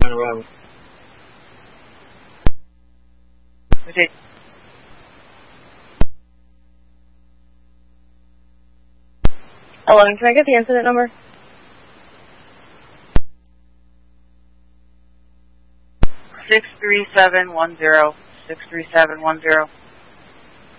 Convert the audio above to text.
around. Okay. Hello, can I get the incident number? 63710. 63710.